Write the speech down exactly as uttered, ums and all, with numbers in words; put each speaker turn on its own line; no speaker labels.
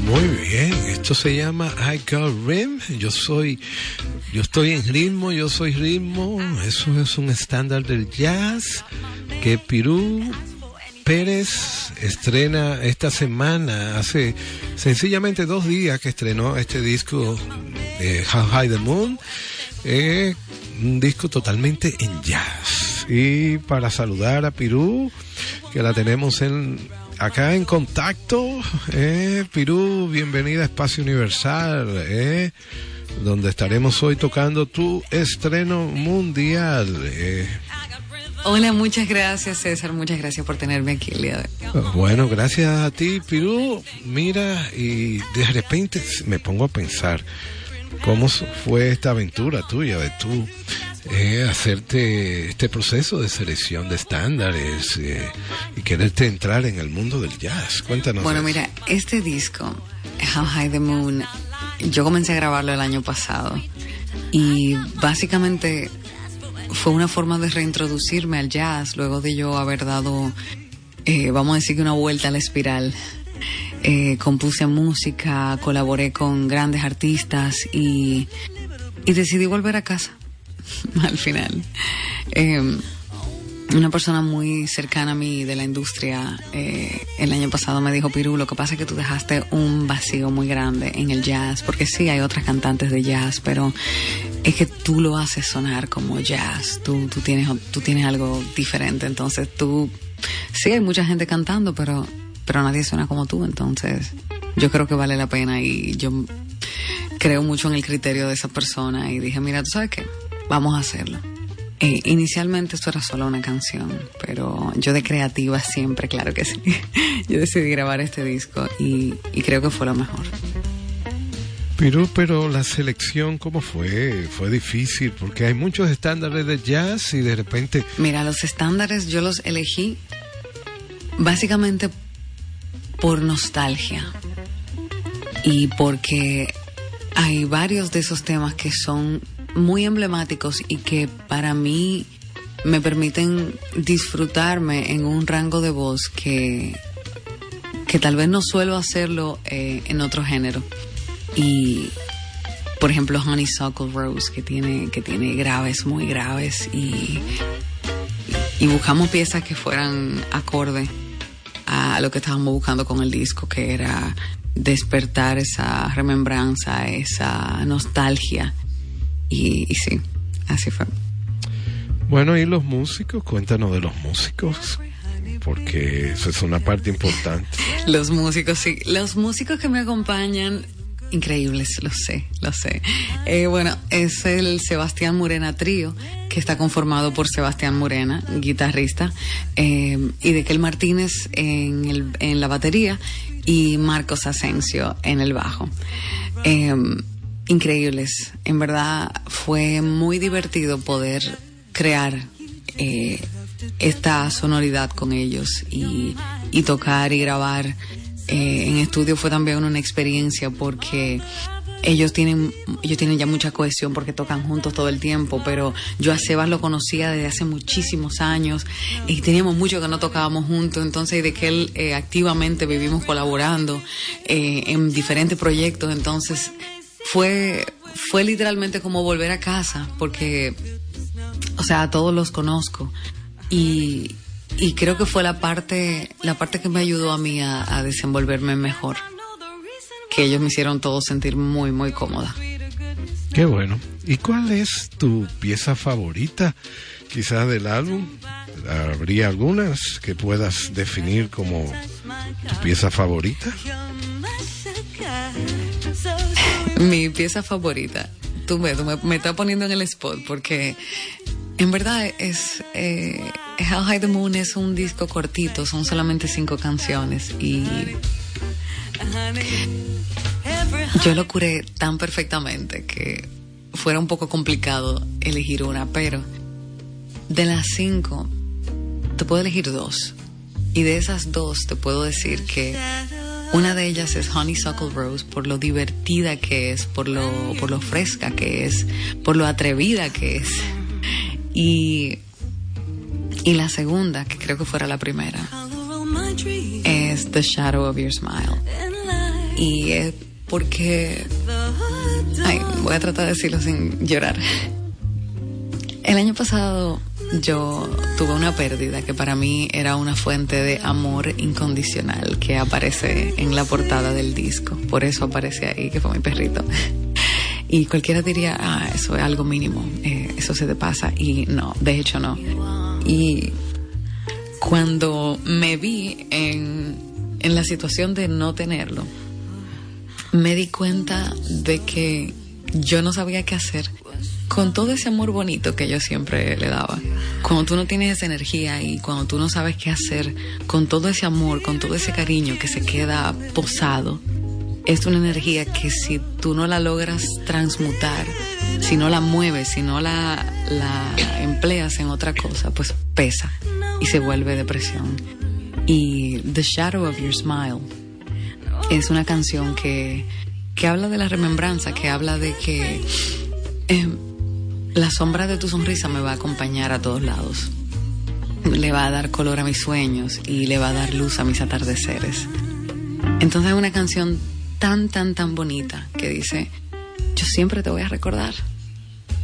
Muy bien, esto se llama I Got Rhythm. Yo soy, yo estoy en ritmo, yo soy ritmo. Eso es un estándar del jazz que Pirú Pérez estrena esta semana. Hace sencillamente dos días que estrenó este disco de How High the Moon. Eh, un disco totalmente en jazz. Y para saludar a Pirú, que la tenemos en acá en contacto, eh, Pirú, bienvenida a Espacio Universal, eh, donde estaremos hoy tocando tu estreno mundial. Eh.
Hola, muchas gracias, César, muchas gracias por tenerme aquí el día de hoy.
Bueno, gracias a ti, Pirú. Mira, y de repente me pongo a pensar cómo fue esta aventura tuya de tú eh, hacerte este proceso de selección de estándares eh, y quererte entrar en el mundo del jazz. Cuéntanos.
Bueno,
eso.
Mira, este disco, How High the Moon, yo comencé a grabarlo el año pasado y básicamente fue una forma de reintroducirme al jazz luego de yo haber dado, eh, vamos a decir que una vuelta a la espiral. Eh, compuse música, colaboré con grandes artistas y, y decidí volver a casa al final. Eh, una persona muy cercana a mí de la industria eh, el año pasado me dijo: Pirú, lo que pasa es que tú dejaste un vacío muy grande en el jazz, porque sí hay otras cantantes de jazz, pero es que tú lo haces sonar como jazz, tú, tú, tienes, tú tienes algo diferente, entonces tú, sí hay mucha gente cantando, pero pero nadie suena como tú, entonces yo creo que vale la pena y yo creo mucho en el criterio de esa persona y dije, mira, ¿tú sabes qué? Vamos a hacerlo. Eh, inicialmente esto era solo una canción, pero yo de creativa siempre, claro que sí. Yo decidí grabar este disco y, y creo que fue lo mejor.
Pero, pero la selección, ¿cómo fue? Fue difícil porque hay muchos estándares de jazz y de repente...
Mira, los estándares yo los elegí básicamente por nostalgia y porque hay varios de esos temas que son muy emblemáticos y que para mí me permiten disfrutarme en un rango de voz que, que tal vez no suelo hacerlo eh, en otro género. Y por ejemplo Honeysuckle Rose, que tiene, que tiene graves muy graves y, y buscamos piezas que fueran acorde a lo que estábamos buscando con el disco, que era despertar esa remembranza, esa nostalgia. Y, y sí, así fue.
Bueno, ¿y los músicos? Cuéntanos de los músicos, porque eso es una parte importante.
Los músicos, sí. Los músicos que me acompañan, increíbles, lo sé, lo sé. Eh, bueno, es el Sebastián Murena Trío, que está conformado por Sebastián Murena, guitarrista, eh, y Dequel Martínez en, el, en la batería y Marcos Asensio en el bajo. Eh, increíbles, en verdad fue muy divertido poder crear eh, esta sonoridad con ellos y, y tocar y grabar. Eh, en estudio fue también una experiencia porque ellos tienen ellos tienen ya mucha cohesión porque tocan juntos todo el tiempo, pero yo a Sebas lo conocía desde hace muchísimos años y teníamos mucho que no tocábamos juntos, entonces de que él eh, activamente vivimos colaborando eh, en diferentes proyectos, entonces fue fue literalmente como volver a casa porque, o sea, a todos los conozco y Y creo que fue la parte la parte que me ayudó a mí a, a desenvolverme mejor. Que ellos me hicieron todo sentir muy, muy cómoda.
Qué bueno. ¿Y cuál es tu pieza favorita, quizás del álbum? ¿Habría algunas que puedas definir como tu pieza favorita?
Mi pieza favorita. Tú me, tú me, me estás poniendo en el spot porque... En verdad es eh, How High the Moon es un disco cortito, son solamente cinco canciones y yo lo curé tan perfectamente que fuera un poco complicado elegir una, pero de las cinco te puedo elegir dos y de esas dos te puedo decir que una de ellas es Honeysuckle Rose por lo divertida que es, por lo, por lo fresca que es, por lo atrevida que es. Y, y la segunda, que creo que fuera la primera, es The Shadow of Your Smile. y es porque... Ay, voy a tratar de decirlo sin llorar. El año pasado yo tuve una pérdida que para mí era una fuente de amor incondicional que aparece en la portada del disco. Por eso aparece ahí, que fue mi perrito. Y cualquiera diría, ah, eso es algo mínimo, eh, eso se te pasa. Y no, de hecho no. Y cuando me vi en, en la situación de no tenerlo, me di cuenta de que yo no sabía qué hacer con todo ese amor bonito que yo siempre le daba. Cuando tú no tienes esa energía y cuando tú no sabes qué hacer con todo ese amor, con todo ese cariño que se queda posado, es una energía que si tú no la logras transmutar, si no la mueves, si no la, la empleas en otra cosa, pues pesa y se vuelve depresión. Y The Shadow of Your Smile es una canción que, que habla de la remembranza, que habla de que eh, la sombra de tu sonrisa me va a acompañar a todos lados. Le va a dar color a mis sueños y le va a dar luz a mis atardeceres. Entonces es una canción tan, tan, tan bonita que dice, yo siempre te voy a recordar.